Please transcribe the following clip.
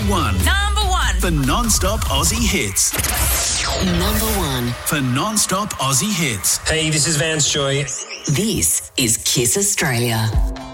one. Number one. For non-stop Aussie hits. Number one. For non-stop Aussie hits. Hey, this is Vance Joy. This is Kiss Australia.